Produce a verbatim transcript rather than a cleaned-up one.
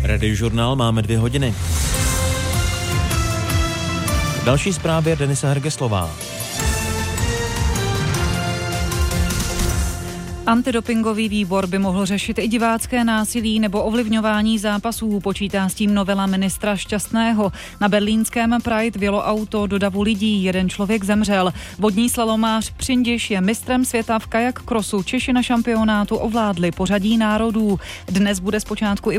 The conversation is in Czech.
Radiožurnál máme dvě hodiny. Další zprávy je Denisa Hergeslová. Antidopingový výbor by mohl řešit i divácké násilí nebo ovlivňování zápasů, počítá s tím novela ministra Šťastného. Na berlínském Pride vjelo auto do davu lidí, jeden člověk zemřel. Vodní slalomář Přindiš je mistrem světa v kajak krosu. Češi na šampionátu ovládli pořadí národů. Dnes bude zpočátku i